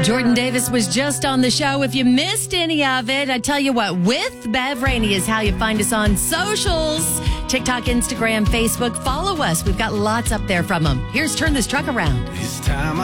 Jordan Davis was just on the show. If you missed any of it, I tell you what, with Bev Rainey is how you find us on socials. TikTok, Instagram, Facebook. Follow us. We've got lots up there from them. Here's Turn This Truck Around. This time